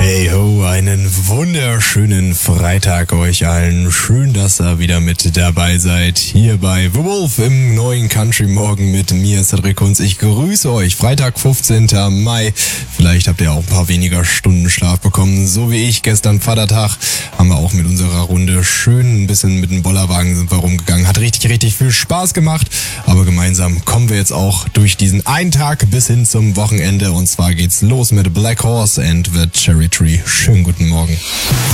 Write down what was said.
Hey ho, einen wunderschönen Freitag euch allen. Schön, dass ihr wieder mit dabei seid. Hier bei The Wolf im neuen Country Morgen mit mir, Cedric Kunz. Ich grüße euch. Freitag, 15. Mai. Vielleicht habt ihr auch ein paar weniger Stunden Schlaf bekommen. So wie ich. Gestern Vatertag haben wir auch mit unserer Runde schön ein bisschen mit dem Bollerwagen sind wir rumgegangen. Hat richtig viel Spaß gemacht. Aber gemeinsam kommen wir jetzt auch durch diesen einen Tag bis hin zum Wochenende. Und zwar geht's los mit Black Horse and the Cherry Tree. Schönen guten Morgen.